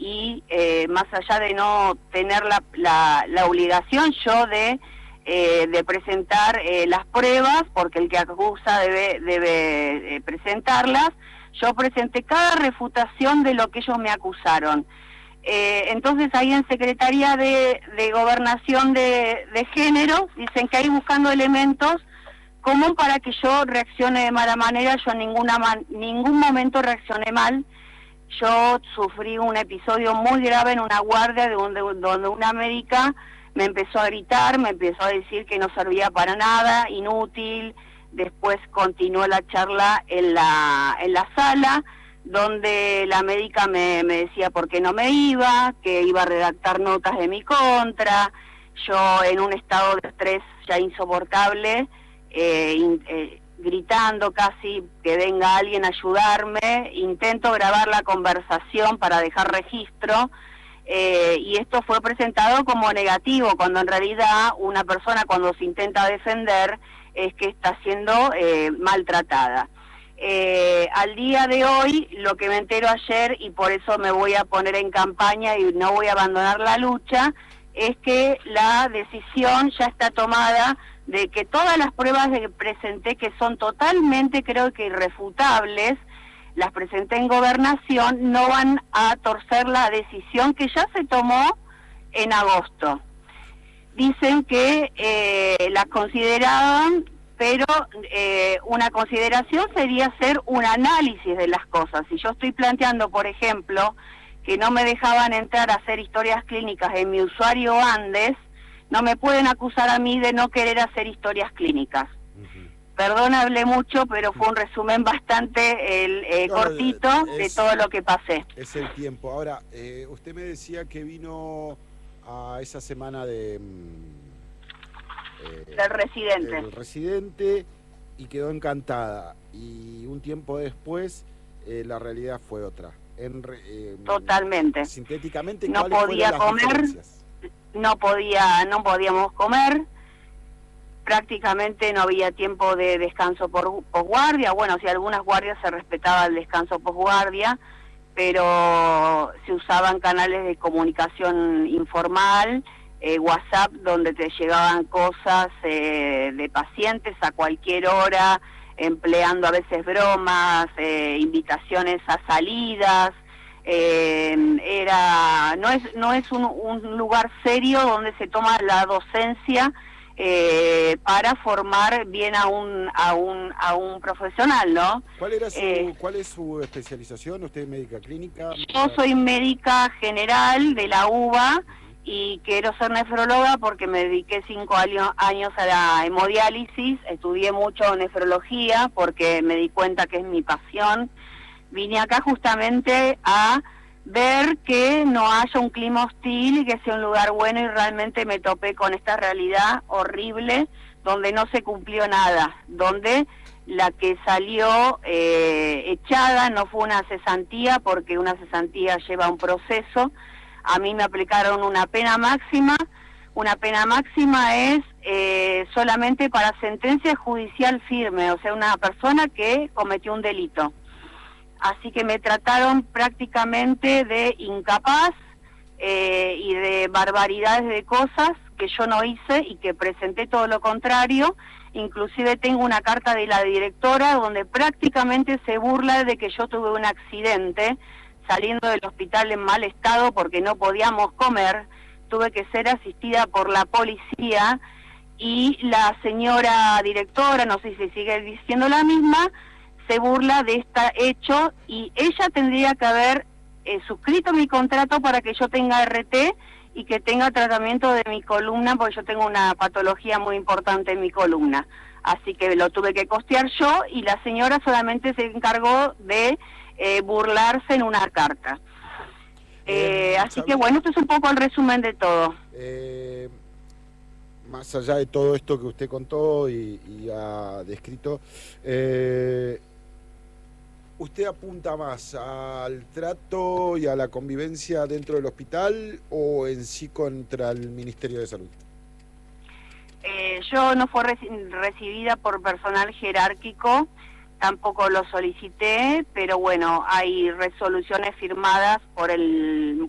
y más allá de no tener la obligación yo de presentar las pruebas, porque el que acusa debe presentarlas, yo presenté cada refutación de lo que ellos me acusaron. Entonces ahí en Secretaría de Gobernación de Género dicen que hay buscando elementos común para que yo reaccione de mala manera. Yo en ningún momento reaccioné mal. Yo sufrí un episodio muy grave en una guardia donde una médica me empezó a gritar, me empezó a decir que no servía para nada, inútil. Después continuó la charla en la sala, donde la médica me decía por qué no me iba, que iba a redactar notas de mi contra. Yo en un estado de estrés ya insoportable, gritando casi que venga alguien a ayudarme, intento grabar la conversación para dejar registro, y esto fue presentado como negativo, cuando en realidad una persona cuando se intenta defender es que está siendo maltratada. Al día de hoy, lo que me entero ayer, y por eso me voy a poner en campaña y no voy a abandonar la lucha, es que la decisión ya está tomada de que todas las pruebas que presenté, que son totalmente, creo que irrefutables, las presenté en Gobernación, no van a torcer la decisión que ya se tomó en agosto. Dicen que las consideraban, pero una consideración sería hacer un análisis de las cosas. Si yo estoy planteando, por ejemplo, que no me dejaban entrar a hacer historias clínicas en mi usuario Andes, no me pueden acusar a mí de no querer hacer historias clínicas. Perdón, hablé mucho, pero fue un resumen bastante cortito de todo lo que pasé. Es el tiempo. Ahora, usted me decía que vino a esa semana del residente y quedó encantada. Y un tiempo después, la realidad fue otra. Totalmente. Sintéticamente, no podía comer, no podíamos comer. Prácticamente no había tiempo de descanso posguardia. Bueno, si algunas guardias se respetaba el descanso posguardia, pero se usaban canales de comunicación informal, WhatsApp, donde te llegaban cosas de pacientes a cualquier hora, empleando a veces bromas, invitaciones a salidas. No es un lugar serio donde se toma la docencia para formar bien a un profesional, ¿no? ¿Cuál es su especialización? ¿Usted es médica clínica? Yo soy médica general de la UBA y quiero ser nefróloga porque me dediqué 5 años a la hemodiálisis, estudié mucho nefrología porque me di cuenta que es mi pasión. Vine acá justamente a ver que no haya un clima hostil y que sea un lugar bueno, y realmente me topé con esta realidad horrible donde no se cumplió nada, donde la que salió echada no fue una cesantía, porque una cesantía lleva un proceso. A mí me aplicaron una pena máxima. Una pena máxima es solamente para sentencia judicial firme, o sea, una persona que cometió un delito. Así que me trataron prácticamente de incapaz y de barbaridades de cosas que yo no hice y que presenté todo lo contrario. Inclusive tengo una carta de la directora donde prácticamente se burla de que yo tuve un accidente saliendo del hospital en mal estado porque no podíamos comer. Tuve que ser asistida por la policía y la señora directora, no sé si sigue diciendo la misma, se burla de este hecho, y ella tendría que haber suscrito mi contrato para que yo tenga RT y que tenga tratamiento de mi columna, porque yo tengo una patología muy importante en mi columna. Así que lo tuve que costear yo, y la señora solamente se encargó de burlarse en una carta. Así que bueno, esto es un poco el resumen de todo. Más allá de todo esto que usted contó y ha descrito, ¿usted apunta más al trato y a la convivencia dentro del hospital o en sí contra el Ministerio de Salud? Yo no fui recibida por personal jerárquico, tampoco lo solicité, pero bueno, hay resoluciones firmadas por el